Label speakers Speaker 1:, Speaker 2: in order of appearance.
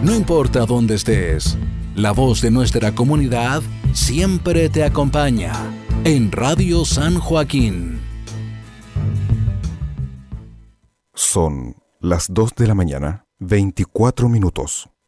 Speaker 1: No importa dónde estés, la voz de nuestra comunidad siempre te acompaña en Radio San Joaquín.
Speaker 2: Son las 2 de la mañana, 24 minutos.